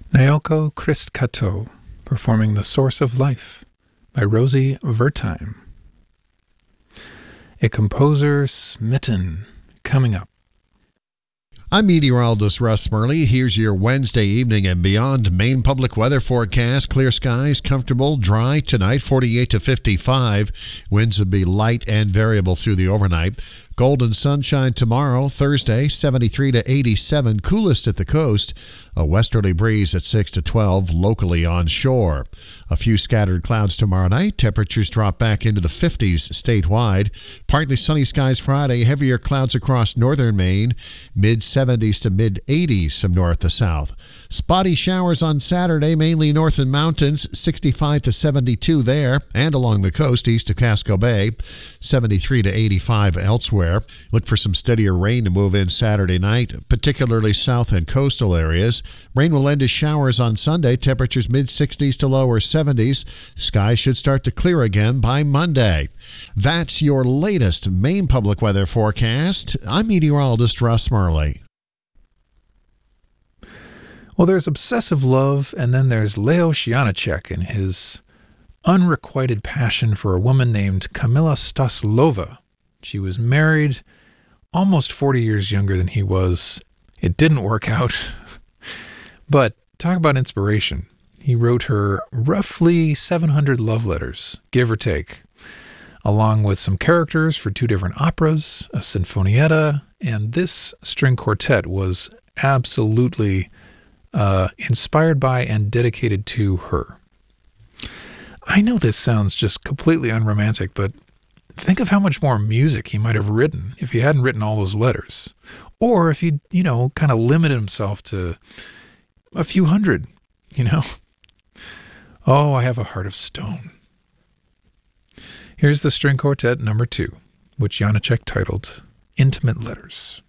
Naoko Christkato, performing The Source of Life by Rosie Wertheim. A composer smitten, coming up. I'm meteorologist Russ Murley. Here's your Wednesday evening and beyond Maine public weather forecast. Clear skies, comfortable, dry tonight, 48 to 55. Winds will be light and variable through the overnight. Golden sunshine tomorrow, Thursday, 73 to 87, coolest at the coast. A westerly breeze at 6 to 12, locally onshore. A few scattered clouds tomorrow night. Temperatures drop back into the 50s statewide. Partly sunny skies Friday. Heavier clouds across northern Maine. Mid-70s to mid-80s from north to south. Spotty showers on Saturday, mainly north and mountains. 65 to 72 there and along the coast east of Casco Bay. 73 to 85 elsewhere. Look for some steadier rain to move in Saturday night, particularly south and coastal areas. Rain will end as showers on Sunday. Temperatures mid-60s to lower 70s. Skies should start to clear again by Monday. That's your latest Maine public weather forecast. I'm meteorologist Russ Murley. Well, there's obsessive love, and then there's Leo Cianacek and his unrequited passion for a woman named Kamila Staslova. She was married, almost 40 years younger than he was. It didn't work out. But talk about inspiration. He wrote her roughly 700 love letters, give or take, along with some characters for 2 different operas, a sinfonietta, and this string quartet was absolutely inspired by and dedicated to her. I know this sounds just completely unromantic, but think of how much more music he might have written if he hadn't written all those letters. Or if he, kind of limited himself to a few hundred, Oh, I have a heart of stone. Here's the string quartet number 2, which Cianacek titled Intimate Letters.